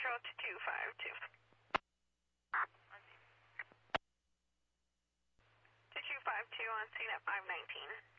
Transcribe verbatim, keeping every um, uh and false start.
zero to two five two. To two five two on scene at five nineteen.